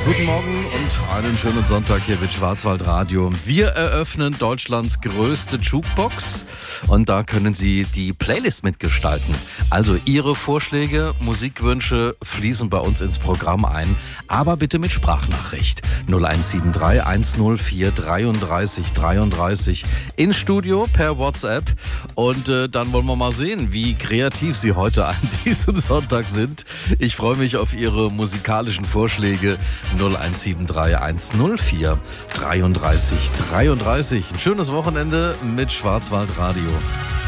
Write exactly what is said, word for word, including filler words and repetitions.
Guten Morgen und einen schönen Sonntag hier mit Schwarzwaldradio. Wir eröffnen Deutschlands größte Jukebox und da können Sie die Playlist mitgestalten. Also Ihre Vorschläge, Musikwünsche fließen bei uns ins Programm ein, aber bitte mit Sprachnachricht. null eins sieben drei eins null vier dreiunddreißig dreiunddreißig ins Studio per WhatsApp und äh, dann wollen wir mal sehen, wie kreativ Sie heute an diesem Sonntag sind. Ich freue mich auf Ihre musikalischen Vorschläge. null eins sieben drei eins null vier dreiunddreißig dreiunddreißig. Ein schönes Wochenende mit Schwarzwaldradio.